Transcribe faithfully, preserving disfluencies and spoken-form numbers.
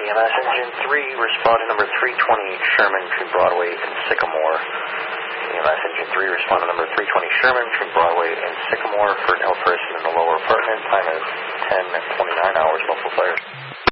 E M S Engine three, respond to number three twenty Sherman between Broadway and Sycamore. E M S Engine three, respond to number three twenty Sherman between Broadway and Sycamore for an ill person in the lower apartment. Time is ten twenty-nine hours, multiple fire.